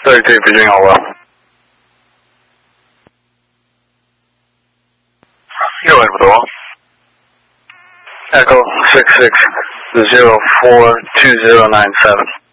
33 Virginia Hallwell. Go ahead with the wall. Echo 66042097.